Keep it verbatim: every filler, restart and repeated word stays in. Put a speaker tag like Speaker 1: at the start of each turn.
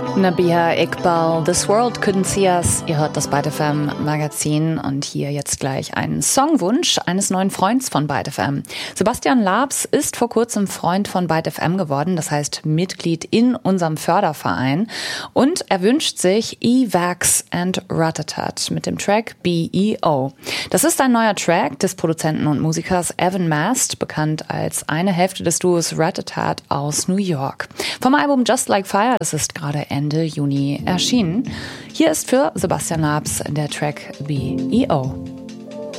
Speaker 1: Nabiha Iqbal, This World Couldn't See Us. Ihr hört das Byte F M Magazin und hier jetzt gleich einen Songwunsch eines neuen Freunds von Byte F M. Sebastian Labs ist vor kurzem Freund von Byte F M geworden, das heißt Mitglied in unserem Förderverein. Und er wünscht sich E-Vax and Ratatat mit dem Track B E O. Das ist ein neuer Track des Produzenten und Musikers Evan Mast, bekannt als eine Hälfte des Duos Ratatat aus New York. Vom Album Just Like Fire, das ist gerade Ende Juni erschienen. Hier ist für Sebastian Labs der Track B E O.